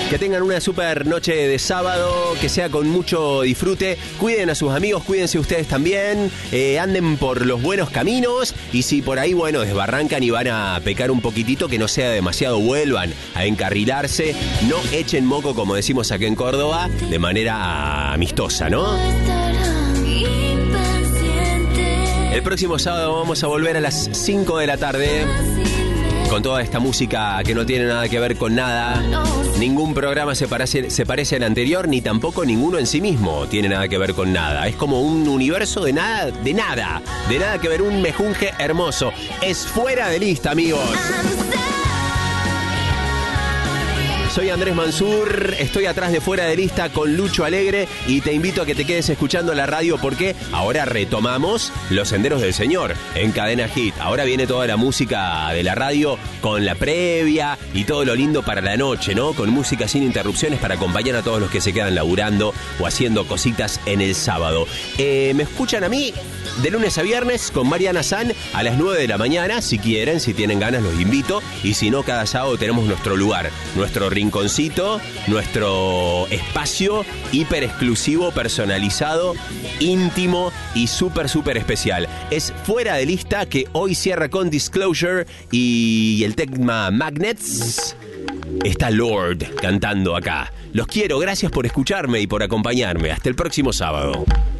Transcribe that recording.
Que tengan una super noche de sábado, que sea con mucho disfrute. Cuiden a sus amigos, cuídense ustedes también. Anden por los buenos caminos. Y si por ahí, bueno, desbarrancan y van a pecar un poquitito, que no sea demasiado, vuelvan a encarrilarse. No echen moco, como decimos aquí en Córdoba, de manera amistosa, ¿no? El próximo sábado vamos a volver a las 5 de la tarde. Con toda esta música que no tiene nada que ver con nada. Ningún programa se parece al anterior, ni tampoco ninguno en sí mismo tiene nada que ver con nada. Es como un universo de nada que ver, un mejunje hermoso. Es fuera de lista, amigos. Soy Andrés Mansur, estoy atrás de Fuera de Lista con Lucho Alegre y te invito a que te quedes escuchando la radio porque ahora retomamos Los Senderos del Señor en Cadena Hit. Ahora viene toda la música de la radio con la previa y todo lo lindo para la noche, ¿no? Con música sin interrupciones para acompañar a todos los que se quedan laburando o haciendo cositas en el sábado. Me escuchan a mí de lunes a viernes con Mariana San a las 9 de la mañana. Si quieren, si tienen ganas, los invito. Y si no, cada sábado tenemos nuestro lugar, nuestro rinconcito, nuestro espacio hiper exclusivo, personalizado, íntimo y súper especial. Es Fuera de Lista, que hoy cierra con Disclosure y el tema Magnets. Está Lord cantando acá. Los quiero, gracias por escucharme y por acompañarme. Hasta el próximo sábado.